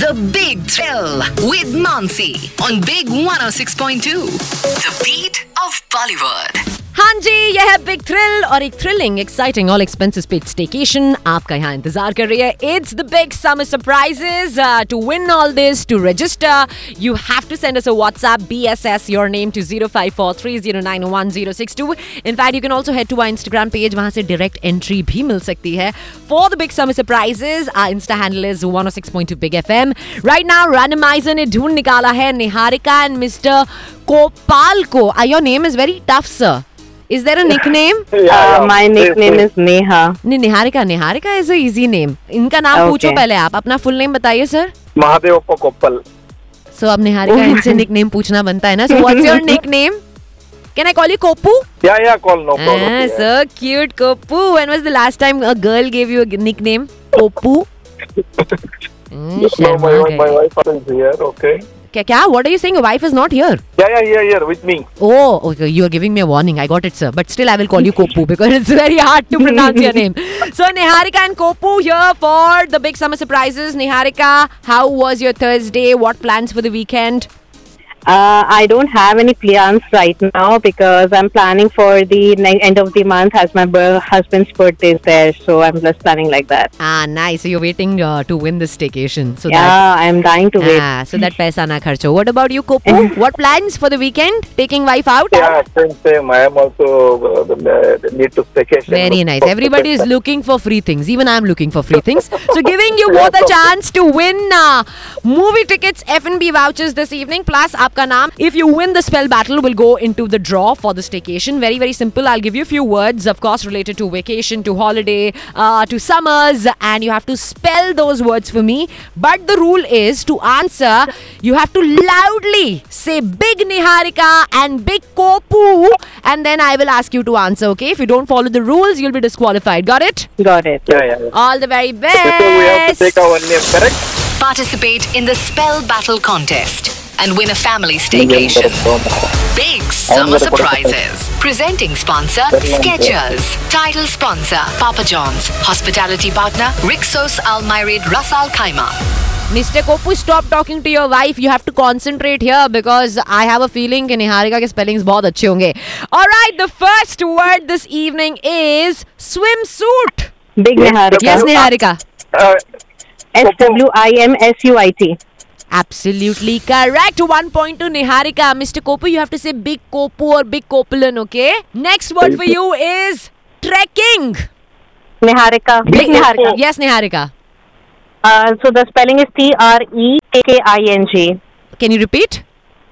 The Big Thrill with Mansi on Big 106.2. The beat of Bollywood. हाँ जी, यह है big thrill और एक thrilling exciting all expenses paid staycation आपका यहाँ इंतजार कर रही है. It's the big summer surprises. To win all this, to register, you have to send us a WhatsApp BSS your name to 0543091062. In fact you can also head to our Instagram page, वहां से direct entry भी मिल सकती है for the big summer surprises. Our Insta handle is 106.2 big FM. Right now randomiser ने ढूंढ निकाला है Niharika and mister कोपाल को. Your name is very tough sir. Is there a nickname? My nickname is Neha. Niharika. Niharika is a easy name. इनका नाम पूछो पहले आप. अपना फुल नेम बताइए सर. महादेवप्पा कोप्पल. So अब निहारिका इनसे निकनेम पूछना बनता है ना. So what's your nickname? Can I call you Koppu? Yeah, call, no problem. So cute, Koppu. When was the last time a girl gave you a nickname? Koppu? No, my wife is here, okay. क्या? What are you saying? Your wife is not here. Yeah, here with me. Oh, okay. You are giving me a warning. I got it, sir. But still, I will call you Koppu because it's very hard to pronounce your name. So, Niharika and Koppu here for the big summer surprises. Niharika, how was your Thursday? What plans for the weekend? I don't have any plans right now because I'm planning for the end of the month as my husband's birthday is there. So I'm just planning like that. Nice. So you're waiting to win this staycation. So I'm dying to wait. So that paisa na kharcho. What about you, Koppu? What plans for the weekend? Taking wife out? Yeah, same. I am also need to staycation. Very nice. Everybody is looking for free things. Even I'm looking for free things. So giving you both a chance to win movie tickets, F&B vouchers this evening. Plus, आपका नाम. If you win the spell battle, will go into the draw for the staycation. Very, very simple. I'll give you a few words, of course, related to vacation, to holiday, to summers, and you have to spell those words for me. But the rule is to answer, you have to loudly say Big Niharika and Big Koppu, and then I will ask you to answer, okay? If you don't follow the rules, you'll be disqualified. Got it? Got it. Yeah. All the very best. So we have to take our name, correct? Participate in the spell battle contest and win a family staycation. Big summer surprises. Presenting sponsor Skechers. Title sponsor Papa John's. Hospitality partner Rixos Al Myrid Ras Al Khaimah. Mr. Koppu, stop talking to your wife. You have to concentrate here because I have a feeling कि निहारिका के spellings बहुत अच्छे होंगे. Alright, the first word this evening is swimsuit. Big Niharika. Yes, Niharika. SWIMSUIT. Absolutely correct. 1 point to Niharika. Mr. Koppu, you have to say Big Koppu or Big Kopulan, okay? Next word for you is trekking. Niharika. Big Niharika. Yes, Niharika. So the spelling is TREKKING. Can you repeat?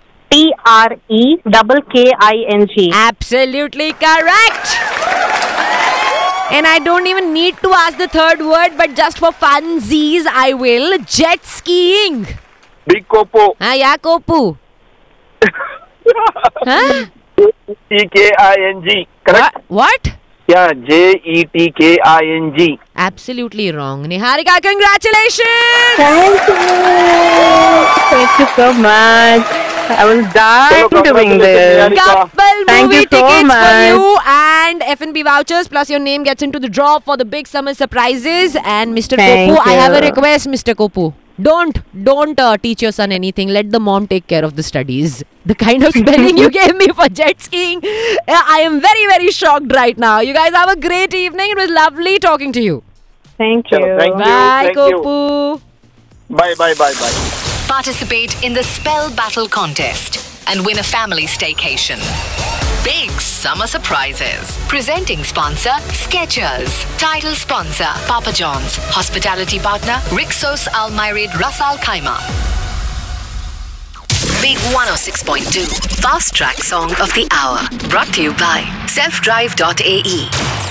TREKKING. Absolutely correct. And I don't even need to ask the third word, but just for funsies, I will. Jet skiing. Big Koppu. Yeah, Koppu. Huh? ETKING. Correct? What? Yeah, JETKING. Absolutely wrong. Niharika, congratulations! Thank you so much. I was dying doing this. Couple Thank movie you so tickets much. for you and F&B vouchers plus your name gets into the draw for the big summer surprises. And Mr. Thank Koppu, I have a you. request, Mr. Koppu. Don't teach your son anything. Let the mom take care of the studies. The kind of spelling you gave me for jet skiing, I am very, very shocked right now. You guys have a great evening. It was lovely talking to you. Thank you. Thank you. Bye, Thank you. Koppu. Bye. Participate in the spell battle contest and win a family staycation. Big summer surprises. Presenting sponsor Skechers. Title sponsor Papa John's. Hospitality partner Rixos Al Myrid Ras Al Khaimah. Big 106.2 Fast Track Song of the Hour. Brought to you by selfdrive.ae.